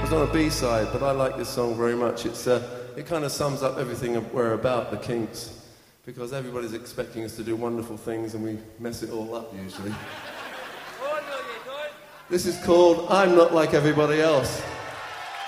was on a B-side, but I like this song very much. It kind of sums up everything we're about, the Kinks, because everybody's expecting us to do wonderful things and we mess it all up usually. This is called I'm Not Like Everybody Else.